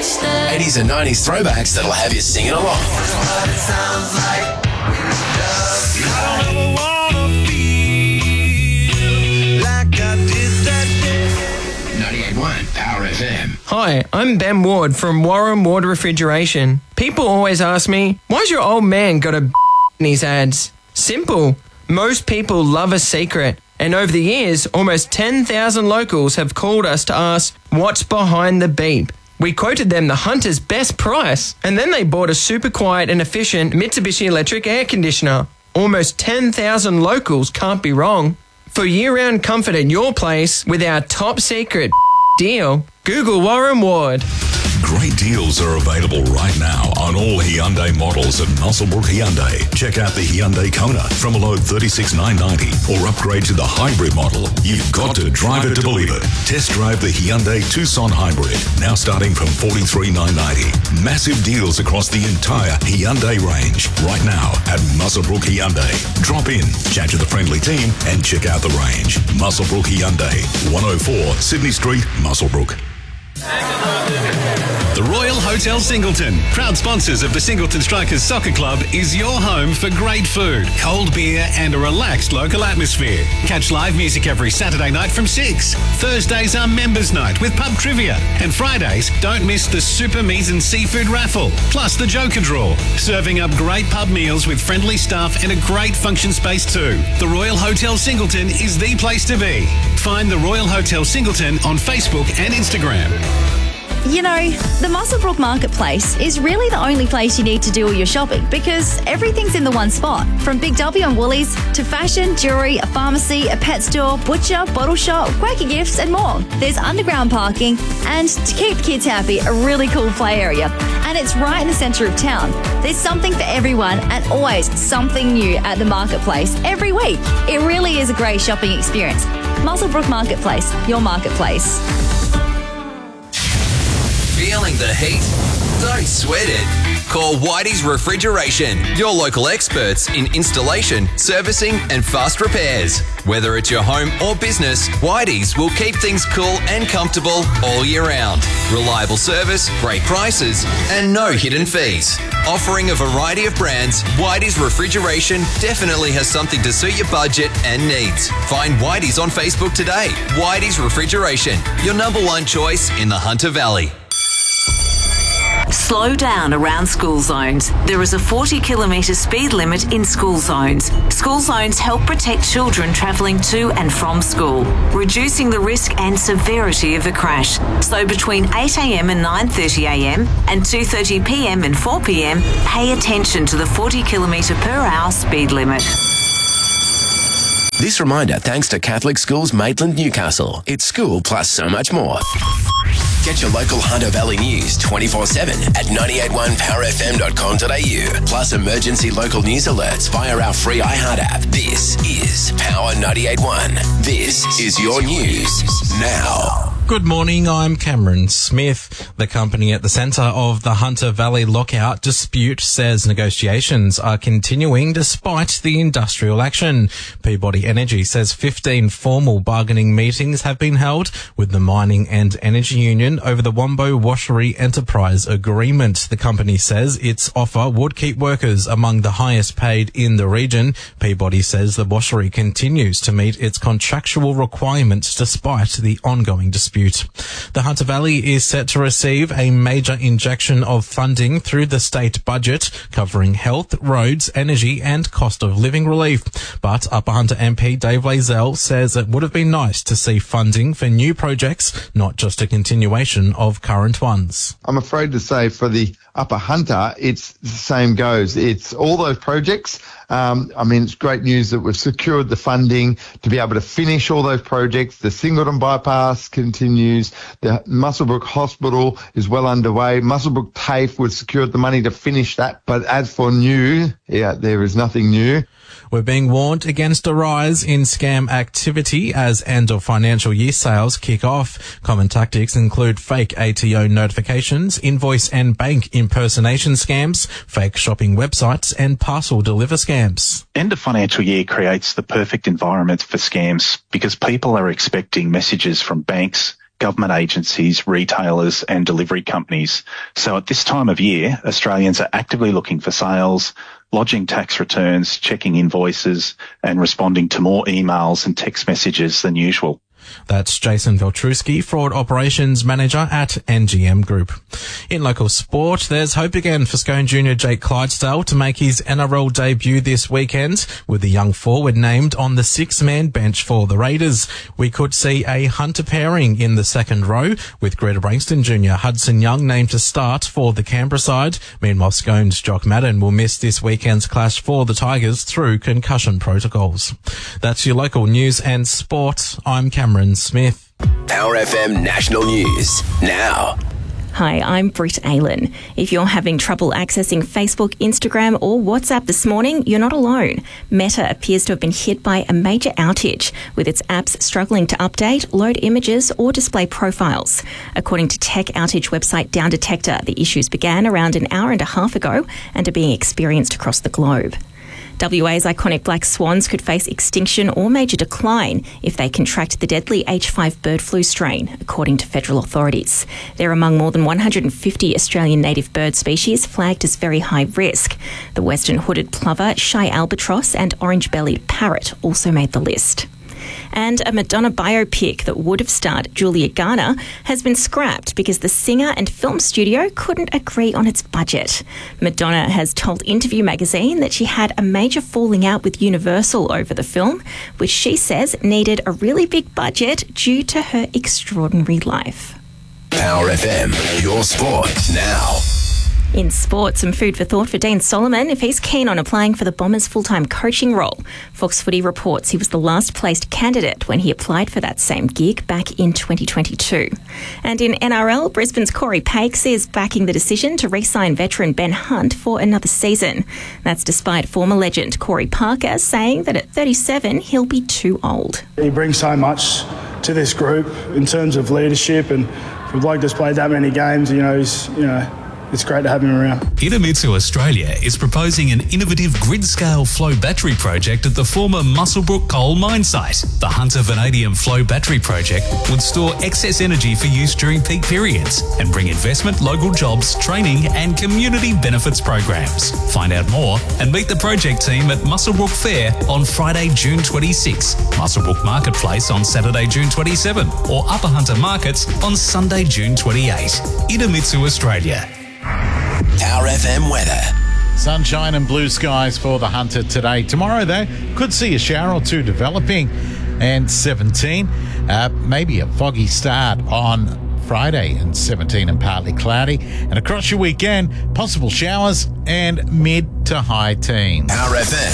80s and 90s throwbacks that'll have you singing along. What it sounds like when it does. I don't wanna feel like I did that day. 98.1 Power FM. Hi, I'm Ben Ward from Warren Ward Refrigeration. People always ask me, why's your old man got a in his ads? Simple. Most people love a secret. And over the years, almost 10,000 locals have called us to ask, what's behind the beep? We quoted them the Hunter's best price, and then they bought a super quiet and efficient Mitsubishi electric air conditioner. Almost 10,000 locals can't be wrong. For year-round comfort at your place with our top secret deal, Google Warren Ward. Great deals are available right now on all Hyundai models at Muswellbrook Hyundai. Check out the Hyundai Kona from a low $36,990 or upgrade to the hybrid model. You've got to drive it to believe it. Test drive the Hyundai Tucson Hybrid, now starting from $43,990. Massive deals across the entire Hyundai range right now at Muswellbrook Hyundai. Drop in, chat to the friendly team and check out the range. Muswellbrook Hyundai, 104 Sydney Street, Muswellbrook. The Royal Hotel Singleton, proud sponsors of the Singleton Strikers Soccer Club, is your home for great food, cold beer and a relaxed local atmosphere. Catch live music every Saturday night from 6. Thursdays are members night with pub trivia. And Fridays, don't miss the Super Meat and Seafood raffle, plus the Joker Draw. Serving up great pub meals with friendly staff and a great function space too. The Royal Hotel Singleton is the place to be. Find the Royal Hotel Singleton on Facebook and Instagram. You know, the Muswellbrook Marketplace is really the only place you need to do all your shopping because everything's in the one spot. From Big W and Woolies to fashion, jewellery, a pharmacy, a pet store, butcher, bottle shop, Quaker Gifts and more. There's underground parking and, to keep kids happy, a really cool play area. And it's right in the centre of town. There's something for everyone and always something new at the Marketplace every week. It really is a great shopping experience. Muswellbrook Marketplace, your marketplace. Feeling the heat? Don't sweat it. Call Whitey's Refrigeration, your local experts in installation, servicing and fast repairs. Whether it's your home or business, Whitey's will keep things cool and comfortable all year round. Reliable service, great prices and no hidden fees. Offering a variety of brands, Whitey's Refrigeration definitely has something to suit your budget and needs. Find Whitey's on Facebook today. Whitey's Refrigeration, your number one choice in the Hunter Valley. Slow down around school zones. There is a 40-kilometre speed limit in school zones. School zones help protect children travelling to and from school, reducing the risk and severity of a crash. So between 8am and 9:30am and 2:30pm and 4pm, pay attention to the 40-kilometre/hour speed limit. This reminder thanks to Catholic Schools Maitland Newcastle. It's school plus so much more. Get your local Hunter Valley news 24/7 at 981powerfm.com.au. Plus emergency local news alerts via our free iHeart app. This is Power 98.1. This is your news now. Good morning, I'm Cameron Smith. The company at the centre of the Hunter Valley lockout dispute says negotiations are continuing despite the industrial action. Peabody Energy says 15 formal bargaining meetings have been held with the Mining and Energy Union over the Wombo Washery Enterprise Agreement. The company says its offer would keep workers among the highest paid in the region. Peabody says the washery continues to meet its contractual requirements despite the ongoing dispute. The Hunter Valley is set to receive a major injection of funding through the state budget, covering health, roads, energy and cost of living relief. But Upper Hunter MP Dave Lazell says it would have been nice to see funding for new projects, not just a continuation of current ones. I'm afraid to say for the Upper Hunter, it's the same goes. It's all those projects. It's great news that we've secured the funding to be able to finish all those projects. The Singleton Bypass continues. The Muswellbrook Hospital is well underway. Muswellbrook TAFE, we've secured the money to finish that. But as for new, there is nothing new. We're being warned against a rise in scam activity as end of financial year sales kick off. Common tactics include fake ATO notifications, invoice and bank impersonation scams, fake shopping websites and parcel deliver scams. End of financial year creates the perfect environment for scams because people are expecting messages from banks, government agencies, retailers and delivery companies. So at this time of year, Australians are actively looking for sales, lodging tax returns, checking invoices and responding to more emails and text messages than usual. That's Jason Veltrusky, Fraud Operations Manager at NGM Group. In local sport, there's hope again for Scone junior Jake Clydesdale to make his NRL debut this weekend, with the young forward named on the six-man bench for the Raiders. We could see a Hunter pairing in the second row, with Greta Brankston Jr. Hudson Young named to start for the Canberra side. Meanwhile, Scone's Jock Madden will miss this weekend's clash for the Tigers through concussion protocols. That's your local news and sport. I'm Cameron Smith. Power FM National News now. Hi, I'm Britt Aylen. If you're having trouble accessing Facebook, Instagram or WhatsApp this morning, you're not alone. Meta appears to have been hit by a major outage, with its apps struggling to update, load images or display profiles. According to tech outage website Down Detector, the issues began around an hour and a half ago and are being experienced across the globe. WA's iconic black swans could face extinction or major decline if they contract the deadly H5 bird flu strain, according to federal authorities. They're among more than 150 Australian native bird species flagged as very high risk. The western hooded plover, shy albatross and orange-bellied parrot also made the list. And a Madonna biopic that would have starred Julia Garner has been scrapped because the singer and film studio couldn't agree on its budget. Madonna has told Interview magazine that she had a major falling out with Universal over the film, which she says needed a really big budget due to her extraordinary life. Power FM, your sport now. In sport, some food for thought for Dean Solomon if he's keen on applying for the Bombers' full-time coaching role. Fox Footy reports he was the last-placed candidate when he applied for that same gig back in 2022. And in NRL, Brisbane's Corey Pakes is backing the decision to re-sign veteran Ben Hunt for another season. That's despite former legend Corey Parker saying that at 37 he'll be too old. He brings so much to this group in terms of leadership, and for a bloke that's played that many games, it's great to have him around. Idemitsu Australia is proposing an innovative grid-scale flow battery project at the former Muswellbrook coal mine site. The Hunter Vanadium Flow Battery Project would store excess energy for use during peak periods and bring investment, local jobs, training and community benefits programs. Find out more and meet the project team at Muswellbrook Fair on Friday, June 26, Muswellbrook Marketplace on Saturday, June 27 or Upper Hunter Markets on Sunday, June 28. Idemitsu Australia. Power FM weather. Sunshine and blue skies for the Hunter today. Tomorrow, though, could see a shower or two developing. And 17, maybe a foggy start on Friday, and 17 and partly cloudy. And across your weekend, possible showers and mid to high teens. Power FM.